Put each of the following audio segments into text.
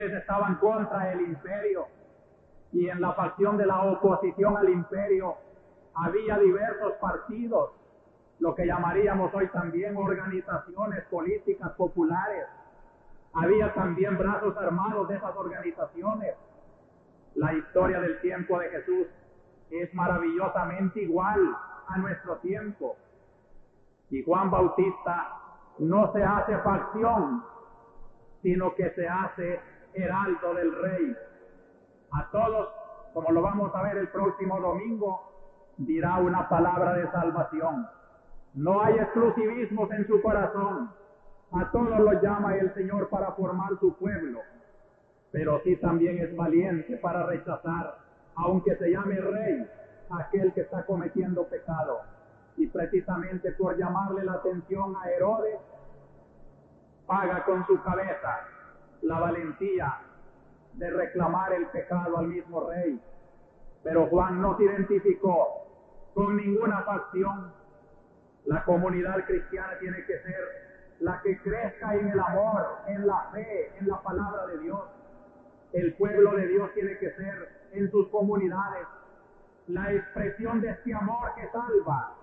estaban contra el imperio, y en la facción de la oposición al imperio había diversos partidos, lo que llamaríamos hoy también organizaciones políticas populares. Había también brazos armados de esas organizaciones. La historia del tiempo de Jesús es maravillosamente igual a nuestro tiempo. Y Juan Bautista no se hace facción, sino que se hace heraldo del Rey. A todos, como lo vamos a ver el próximo domingo, dirá una palabra de salvación. No hay exclusivismos en su corazón. A todos los llama el Señor para formar su pueblo, pero sí también es valiente para rechazar, aunque se llame rey, aquel que está cometiendo pecado. Y precisamente por llamarle la atención a Herodes, paga con su cabeza la valentía de reclamar el pecado al mismo rey. Pero Juan no se identificó con ninguna facción. La comunidad cristiana tiene que ser la que crezca en el amor, en la fe, en la palabra de Dios. El pueblo de Dios tiene que ser en sus comunidades la expresión de este amor que salva.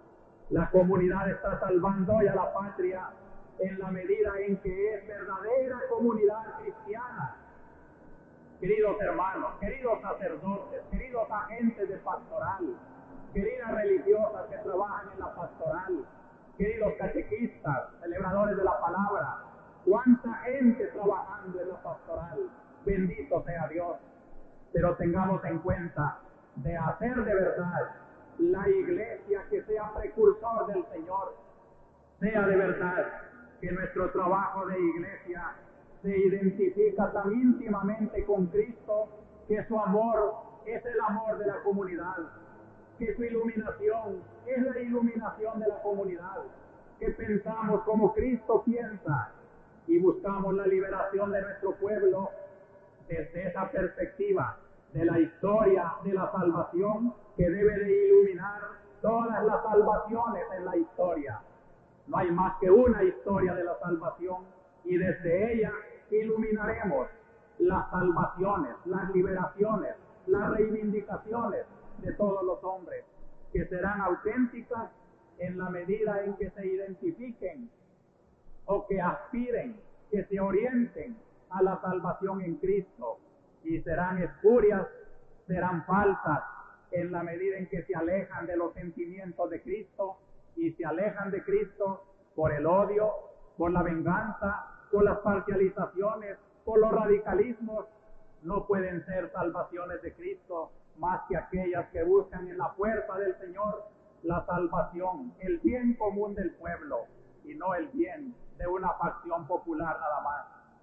La comunidad está salvando hoy a la patria en la medida en que es verdadera comunidad cristiana. Queridos hermanos, queridos sacerdotes, queridos agentes de pastoral, queridas religiosas que trabajan en la pastoral, queridos catequistas, celebradores de la palabra, cuánta gente trabajando en la pastoral, bendito sea Dios. Pero tengamos en cuenta de hacer de verdad la iglesia que sea precursor del Señor, sea de verdad que nuestro trabajo de iglesia se identifica tan íntimamente con Cristo, que su amor es el amor de la comunidad, que su iluminación es la iluminación de la comunidad, que pensamos como Cristo piensa y buscamos la liberación de nuestro pueblo desde esa perspectiva de la historia de la salvación que debe de iluminar todas las salvaciones en la historia. No hay más que una historia de la salvación y desde ella iluminaremos las salvaciones, las liberaciones, las reivindicaciones de todos los hombres, que serán auténticas en la medida en que se identifiquen o que aspiren, que se orienten a la salvación en Cristo, y serán espurias, serán falsas en la medida en que se alejan de los sentimientos de Cristo y se alejan de Cristo por el odio, por la venganza, por las parcializaciones, por los radicalismos. No pueden ser salvaciones de Cristo más que aquellas que buscan en la fuerza del Señor la salvación, el bien común del pueblo y no el bien de una facción popular nada más.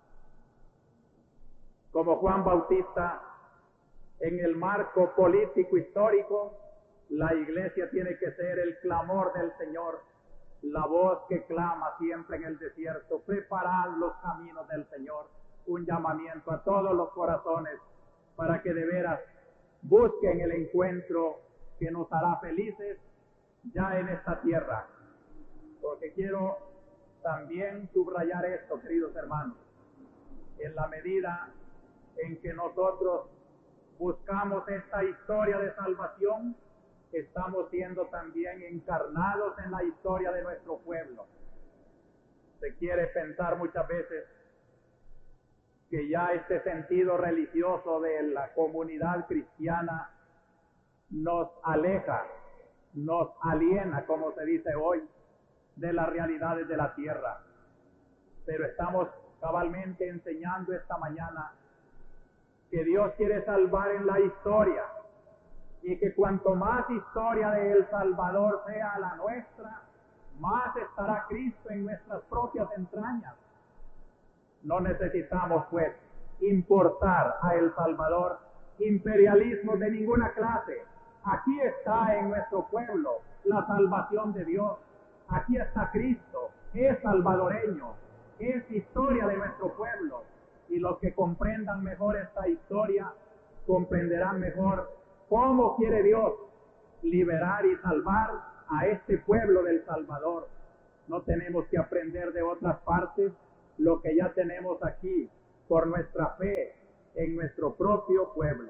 Como Juan Bautista, en el marco político histórico, la iglesia tiene que ser el clamor del Señor, la voz que clama siempre en el desierto: preparad los caminos del Señor. Un llamamiento a todos los corazones para que de veras busquen el encuentro que nos hará felices ya en esta tierra. Porque quiero también subrayar esto, queridos hermanos, en la medida en que nosotros buscamos esta historia de salvación, estamos siendo también encarnados en la historia de nuestro pueblo. Se quiere pensar muchas veces que ya este sentido religioso de la comunidad cristiana nos aleja, nos aliena, como se dice hoy, de las realidades de la tierra. Pero estamos cabalmente enseñando esta mañana que Dios quiere salvar en la historia, y que cuanto más historia de El Salvador sea la nuestra, más estará Cristo en nuestras propias entrañas. No necesitamos, pues, importar a El Salvador imperialismo de ninguna clase. Aquí está en nuestro pueblo la salvación de Dios. Aquí está Cristo, es salvadoreño, es historia de nuestro pueblo. Y los que comprendan mejor esta historia, comprenderán mejor cómo quiere Dios liberar y salvar a este pueblo del Salvador. No tenemos que aprender de otras partes lo que ya tenemos aquí por nuestra fe en nuestro propio pueblo.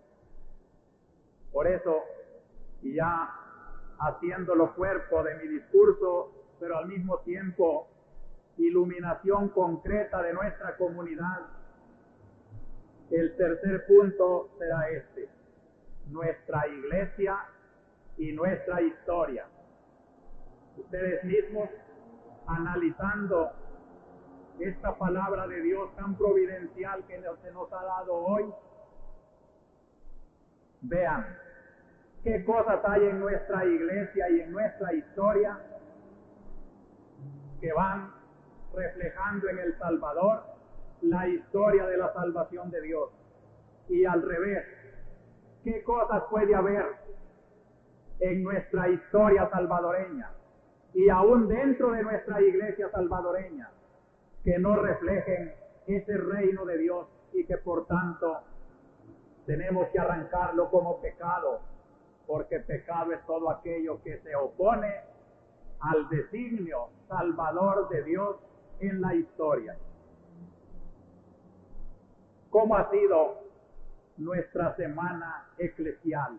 Por eso, y ya haciéndolo cuerpo de mi discurso, pero al mismo tiempo iluminación concreta de nuestra comunidad, el tercer punto será este: nuestra iglesia y nuestra historia. Ustedes mismos, analizando esta palabra de Dios tan providencial que se nos ha dado hoy, vean qué cosas hay en nuestra iglesia y en nuestra historia que van reflejando en El Salvador la historia de la salvación de Dios. Y al revés, qué cosas puede haber en nuestra historia salvadoreña y aún dentro de nuestra iglesia salvadoreña que no reflejen ese reino de Dios y que por tanto tenemos que arrancarlo como pecado, porque pecado es todo aquello que se opone al designio salvador de Dios en la historia. ¿Cómo ha sido nuestra semana eclesial?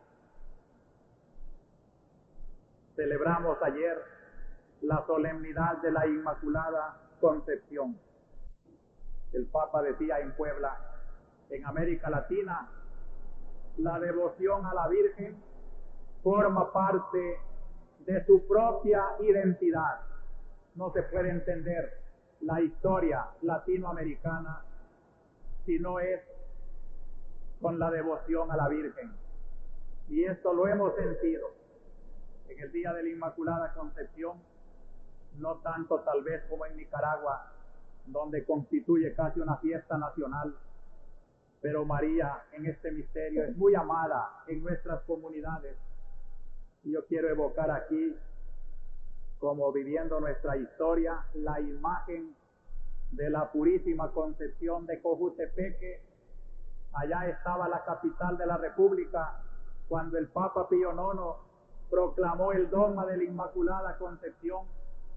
Celebramos ayer la solemnidad de la Inmaculada Concepción. El Papa decía en Puebla, en América Latina, la devoción a la Virgen forma parte de su propia identidad. No se puede entender la historia latinoamericana si no es con la devoción a la Virgen. Y esto lo hemos sentido en el Día de la Inmaculada Concepción, no tanto tal vez como en Nicaragua, donde constituye casi una fiesta nacional, pero María en este misterio es muy amada en nuestras comunidades. Y yo quiero evocar aquí, como viviendo nuestra historia, la imagen de la Purísima Concepción de Cojutepeque. Allá estaba la capital de la República cuando el Papa Pío IX proclamó el dogma de la Inmaculada Concepción,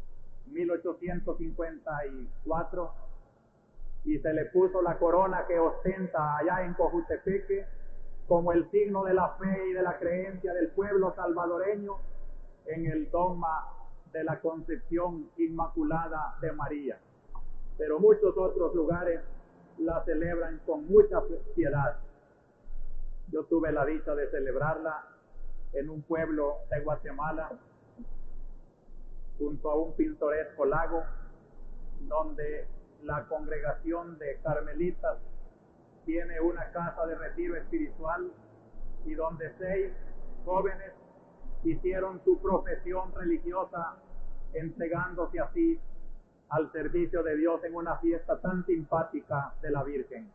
1854, y se le puso la corona que ostenta allá en Cojutepeque como el signo de la fe y de la creencia del pueblo salvadoreño en el dogma de la Concepción Inmaculada de María. Pero muchos otros lugares la celebran con mucha piedad. Yo tuve la dicha de celebrarla en un pueblo de Guatemala, junto a un pintoresco lago, donde la congregación de carmelitas tiene una casa de retiro espiritual y donde 6 jóvenes hicieron su profesión religiosa, entregándose así al servicio de Dios en una fiesta tan simpática de la Virgen.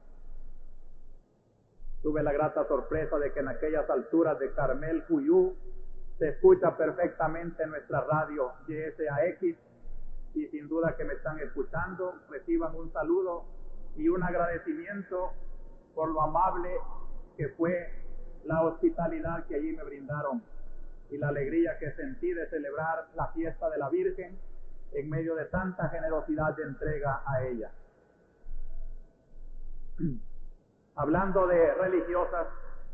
Tuve la grata sorpresa de que en aquellas alturas de Carmel, Cuyú, se escucha perfectamente nuestra radio YSAX, y sin duda que me están escuchando, reciban un saludo y un agradecimiento por lo amable que fue la hospitalidad que allí me brindaron y la alegría que sentí de celebrar la fiesta de la Virgen en medio de tanta generosidad de entrega a ella. Hablando de religiosas,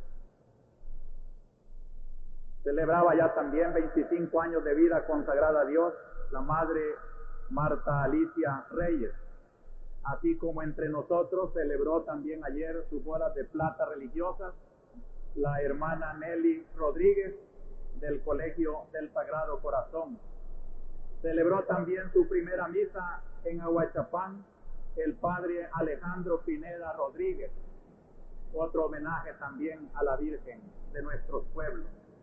celebraba ya también 25 años de vida consagrada a Dios la madre Marta Alicia Reyes, así como entre nosotros celebró también ayer sus bodas de plata religiosas la hermana Nelly Rodríguez del Colegio del Sagrado Corazón. Celebró también su primera misa en Aguachapán el padre Alejandro Pineda Rodríguez, otro homenaje también a la Virgen de nuestros pueblos.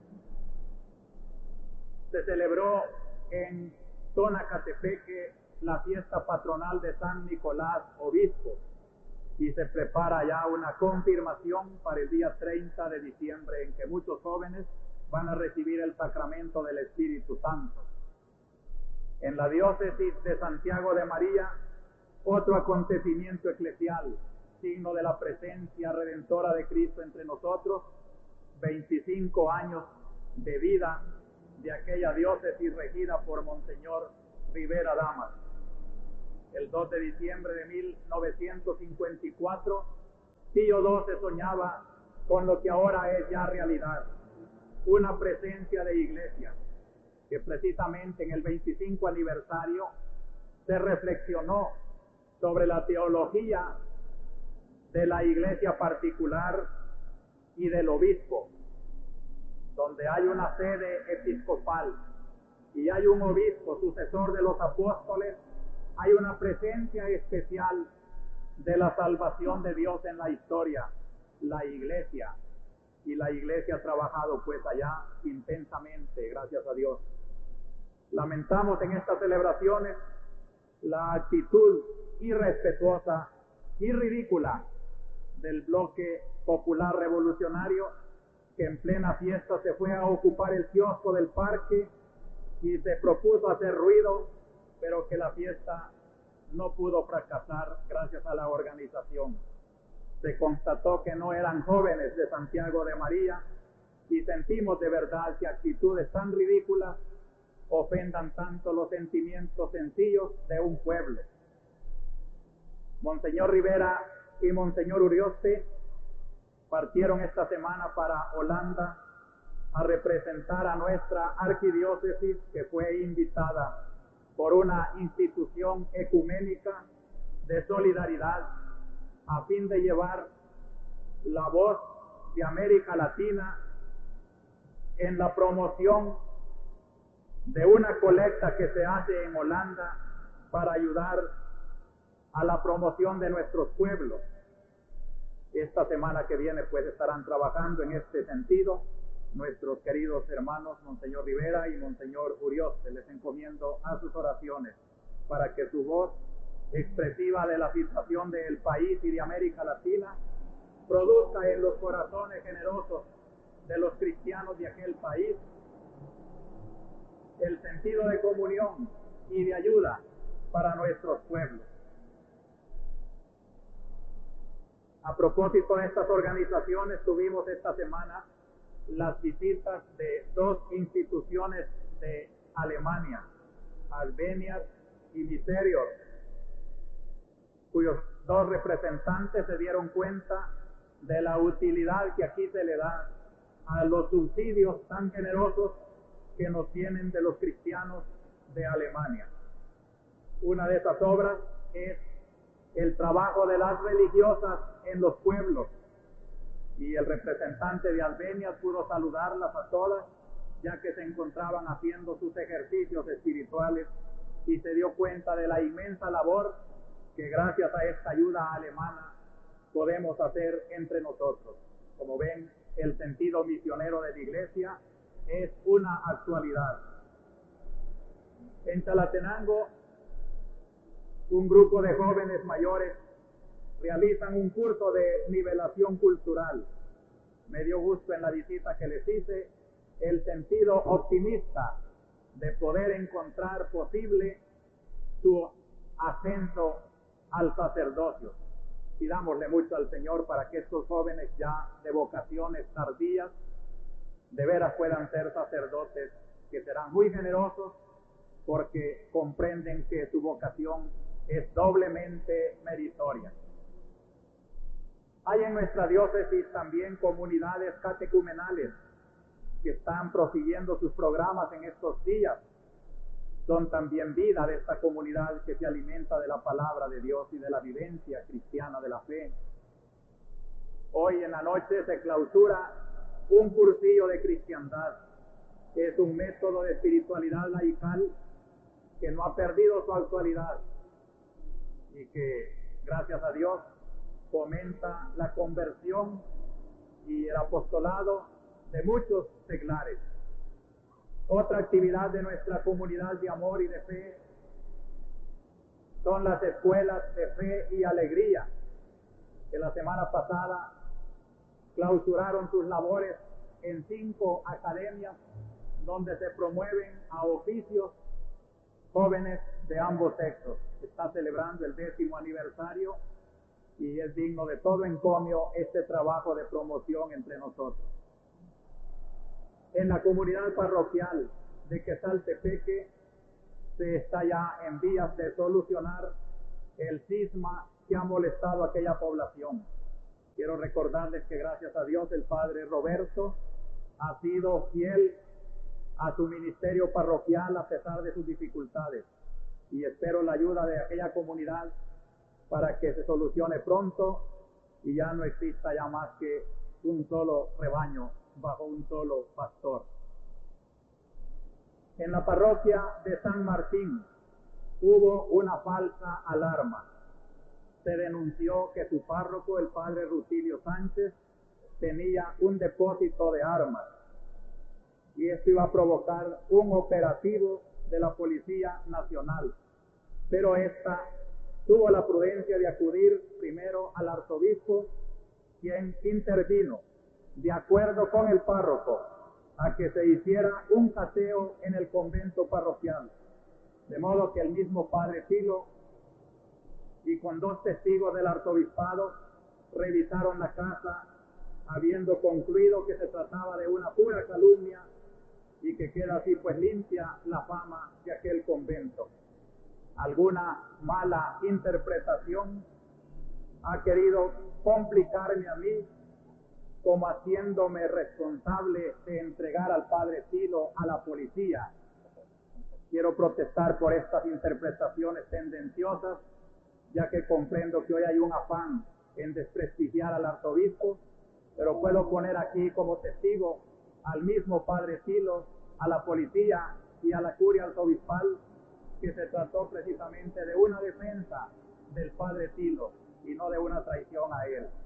Se celebró en Tonacatepeque la fiesta patronal de San Nicolás Obispo y se prepara ya una confirmación para el día 30 de diciembre en que muchos jóvenes van a recibir el sacramento del Espíritu Santo. En la diócesis de Santiago de María, otro acontecimiento eclesial, signo de la presencia redentora de Cristo entre nosotros, 25 años de vida de aquella diócesis regida por Monseñor Rivera Damas. el 2 de diciembre de 1954, Pío XII soñaba con lo que ahora es ya realidad, una presencia de iglesia, que precisamente en el 25 aniversario se reflexionó sobre la teología de la iglesia particular y del obispo, donde hay una sede episcopal y hay un obispo sucesor de los apóstoles, hay una presencia especial de la salvación de Dios en la historia, la iglesia. Y la iglesia ha trabajado pues allá intensamente, gracias a Dios. Lamentamos en estas celebraciones la actitud irrespetuosa y ridícula del bloque popular revolucionario, que en plena fiesta se fue a ocupar el kiosco del parque y se propuso hacer ruido, pero que la fiesta no pudo fracasar gracias a la organización. Se constató que no eran jóvenes de Santiago de María y sentimos de verdad que actitudes tan ridículas ofendan tanto los sentimientos sencillos de un pueblo. Monseñor Rivera y Monseñor Urioste partieron esta semana para Holanda a representar a nuestra arquidiócesis, que fue invitada por una institución ecuménica de solidaridad a fin de llevar la voz de América Latina en la promoción de una colecta que se hace en Holanda para ayudar a la promoción de nuestros pueblos. Esta semana que viene pues estarán trabajando en este sentido nuestros queridos hermanos Monseñor Rivera y Monseñor Urioste. Les encomiendo a sus oraciones para que su voz expresiva de la situación del país y de América Latina produzca en los corazones generosos de los cristianos de aquel país el sentido de comunión y de ayuda para nuestros pueblos. A propósito de estas organizaciones, tuvimos esta semana las visitas de dos instituciones de Alemania, Albenias y Miserior, cuyos dos representantes se dieron cuenta de la utilidad que aquí se le da a los subsidios tan generosos que nos vienen de los cristianos de Alemania. Una de esas obras es el trabajo de las religiosas en los pueblos, y el representante de Albenias pudo saludarlas a todas, ya que se encontraban haciendo sus ejercicios espirituales, y se dio cuenta de la inmensa labor que gracias a esta ayuda alemana podemos hacer entre nosotros. Como ven, el sentido misionero de la iglesia es una actualidad. En Chalatenango, un grupo de jóvenes mayores realizan un curso de nivelación cultural. Me dio gusto en la visita que les hice el sentido optimista de poder encontrar posible su ascenso al sacerdocio. Pidámosle mucho al Señor para que estos jóvenes ya de vocaciones tardías de veras puedan ser sacerdotes, que serán muy generosos porque comprenden que su vocación es doblemente meritoria. Hay en nuestra diócesis también comunidades catecumenales que están prosiguiendo sus programas en estos días. Son también vida de esta comunidad que se alimenta de la palabra de Dios y de la vivencia cristiana de la fe. Hoy en la noche se clausura un cursillo de cristiandad, que es un método de espiritualidad laical que no ha perdido su actualidad y que, gracias a Dios, fomenta la conversión y el apostolado de muchos seglares. Otra actividad de nuestra comunidad de amor y de fe son las escuelas de fe y alegría, que la semana pasada clausuraron sus labores en 5 academias donde se promueven a oficios jóvenes de ambos sexos. Está celebrando el 10º aniversario y es digno de todo encomio este trabajo de promoción entre nosotros. En la comunidad parroquial de Quesaltepeque se está ya en vías de solucionar el cisma que ha molestado a aquella población. Quiero recordarles que gracias a Dios el padre Roberto ha sido fiel a su ministerio parroquial a pesar de sus dificultades, y espero la ayuda de aquella comunidad para que se solucione pronto y ya no exista ya más que un solo rebaño bajo un solo pastor. En la parroquia de San Martín hubo una falsa alarma. Se denunció que su párroco, el padre Rutilio Sánchez, tenía un depósito de armas, y esto iba a provocar un operativo de la Policía Nacional, pero esta tuvo la prudencia de acudir primero al arzobispo, quien intervino de acuerdo con el párroco a que se hiciera un cateo en el convento parroquial, de modo que el mismo padre Silo y con 2 testigos del arzobispado revisaron la casa, habiendo concluido que se trataba de una pura calumnia y que queda así pues limpia la fama de aquel convento. Alguna mala interpretación ha querido complicarme a mí, como haciéndome responsable de entregar al padre Silo a la policía. Quiero protestar por estas interpretaciones tendenciosas, ya que comprendo que hoy hay un afán en desprestigiar al arzobispo, pero puedo poner aquí como testigo al mismo padre Silo, a la policía y a la curia arzobispal, que se trató precisamente de una defensa del padre Silo y no de una traición a él.